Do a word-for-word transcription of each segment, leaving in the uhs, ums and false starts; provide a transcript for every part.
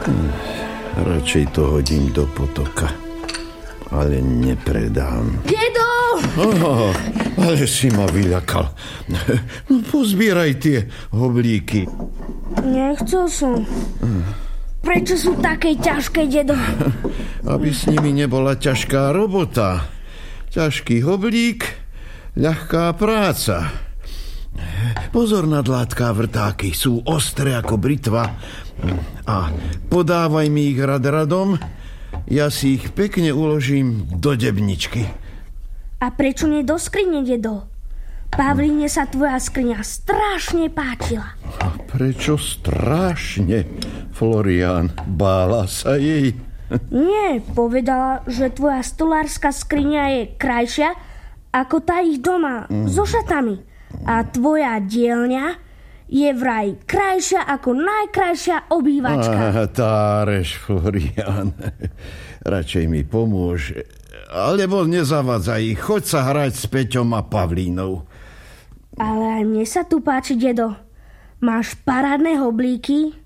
Hm, radšej to hodím do potoka. Ale nepredám. Dedo! Oh, ale si ma vyľakal. No, pozbieraj tie hoblíky. Nechcel som. Prečo sú také ťažké, dedo? Aby s nimi nebola ťažká robota. Ťažký hoblík, ľahká práca. Pozor na dlátká vrtáky, sú ostré ako britva. A podávaj mi ich rad radom, ja si ich pekne uložím do debničky. A prečo nie do skrine, dedo? Pavline sa tvoja skriňa strašne páčila. A prečo strašne, Florián? Bála sa jej? Nie, povedala, že tvoja stolárska skriňa je krajšia ako tá ich doma, mm. so šatami. A tvoja dielňa je vraj krajšia ako najkrajšia obývačka. Á, táreš, Florián. Radšej mi pomôž. Alebo nezavadzaj ich. Choď sa hrať s Peťom a Pavlínou. Ale aj mne sa tu páči, dedo. Máš parádne hoblíky.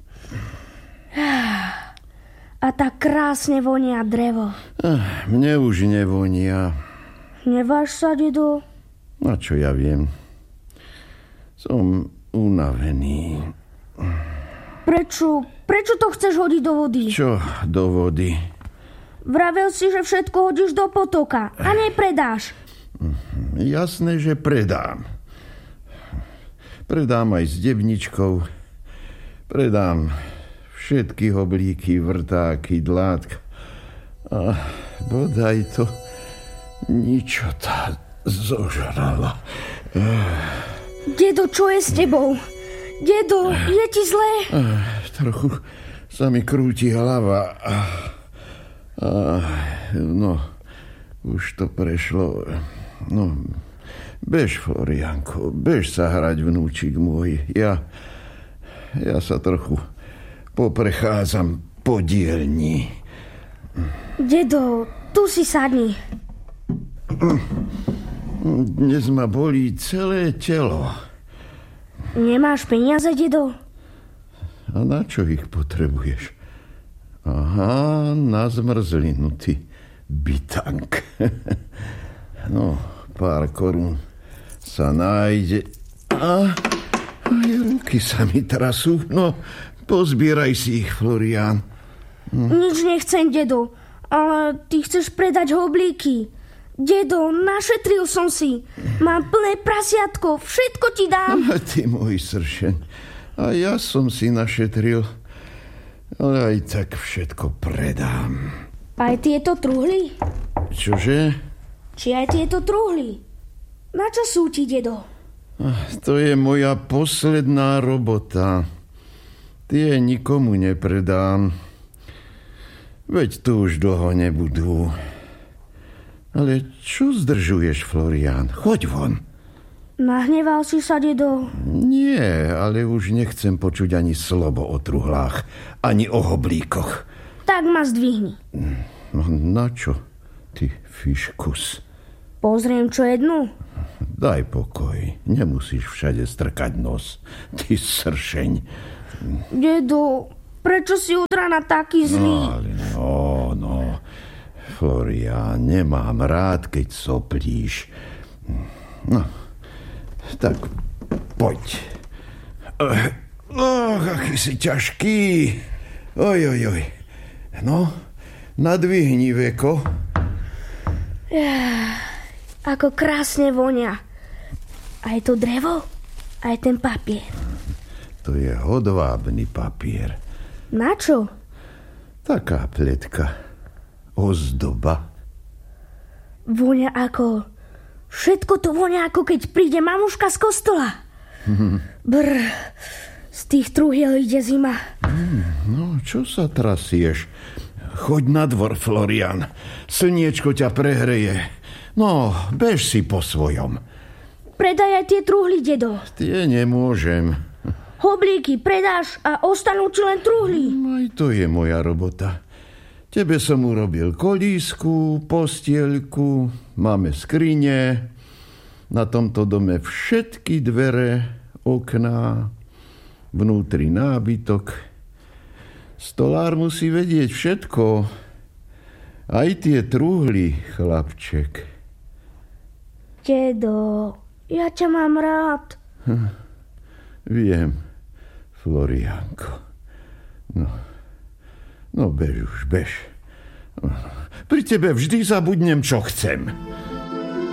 A tak krásne vonia drevo. Mne už nevonia. Neváš sa, dedo? A čo ja viem. Som unavený. Prečo? Prečo to chceš hodiť do vody? Čo do vody? Vravel si, že všetko hodíš do potoka a nepredáš. Jasné, že predám. Predám aj s debničkou. Predám všetky hoblíky, vrtáky, dlátka. A bodaj to ničota zožrala. Dedo, čo je s tebou? Dedo, je ti zlé? Trochu sa mi krúti hlava. No, už to prešlo. No, bež, Florianko, bež sa hrať, vnúčik môj. Ja, ja sa trochu poprechádzam po dielni. Dedo, tu si sadni. Dnes ma bolí celé telo. Nemáš peniaze, dedo? A na čo ich potrebuješ? Aha, na zmrzlinu, ty bytank. No, pár korún sa nájde. A aj ruky sa mi trasú. No, pozbieraj si ich, Florián. Hm. Nič nechcem, dedo. Ale ty chceš predať hoblíky. Dedo, našetril som si. Mám plné prasiatko, všetko ti dám. A ty môj sršeň. A ja som si našetril. Ale aj tak všetko predám. Aj tieto truhly? Čože? Či aj tieto truhly? Na čo sú ti, dedo? To je moja posledná robota. Tie nikomu nepredám. Veď tu už dlho nebudú. Ale čo zdržuješ, Florián? Choď von. Nahneval si sa, dedo? Nie, ale už nechcem počuť ani slovo o truhlách, ani o hoblíkoch. Tak ma zdvihni. No na čo, ty fiškus? Pozriem, čo jednu? Daj pokoj, nemusíš všade strkať nos, ty sršeň. Dedo, prečo si od rána taký zlý? No, ale no, no... Florián, nemám rád, keď soplíš. No, tak poď. Och, aký si ťažký. Oj, oj, oj. No, nadvihni veko. Ja, ako krásne vonia. Aj to drevo, aj ten papier. To je hodvábny papier. Na čo? Taká pletka. Ozdoba. Vonia ako... Všetko to vonia ako keď príde mamuška z kostola. Brr, z tých truhiel ide zima. No, čo sa trasieš? Choď na dvor, Florián. Slniečko ťa prehreje. No, bež si po svojom. Predaj aj tie truhly, dedo. Tie nemôžem. Hoblíky predáš a ostanú ti len truhly. Aj to je moja robota. Tebe som urobil kolísku, postielku, máme skrine, na tomto dome všetky dvere, okná, vnútri nábytok. Stolár musí vedieť všetko. Aj tie truhly, chlapček. Dedo, ja ťa mám rád. Hm, viem, Floriánko. No, no bež už, bež. Pri tebe vždy zabudnem, čo chcem.